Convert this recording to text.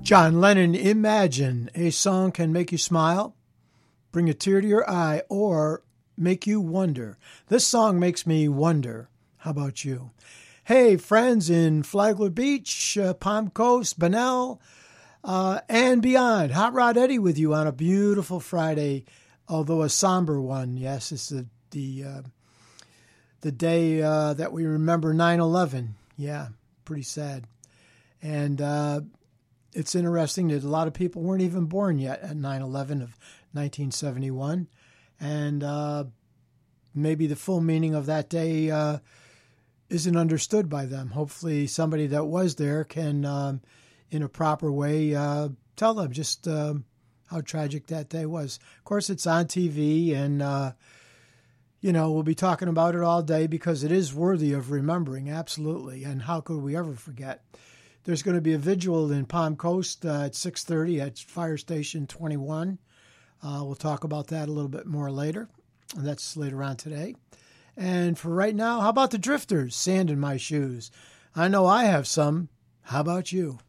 John Lennon, Imagine. A song can make you smile, bring a tear to your eye, or make you wonder. This song makes me wonder. How about you? Hey, friends in Flagler Beach, Palm Coast, Bunnell, and beyond. Hot Rod Eddie with you on a beautiful Friday, although a somber one. Yes, it's the day that we remember 9/11. Yeah, pretty sad. And it's interesting that a lot of people weren't even born yet at 9/11 of 1971. And maybe the full meaning of that day isn't understood by them. Hopefully somebody that was there can, in a proper way, tell them just how tragic that day was. Of course, it's on TV, and, we'll be talking about it all day because it is worthy of remembering, absolutely. And how could we ever forget? There's going to be a vigil in Palm Coast at 6:30 at Fire Station 21. We'll talk about that a little bit more later. And that's later on today. And for right now, how about the Drifters? Sand in My Shoes. I know I have some. How about you?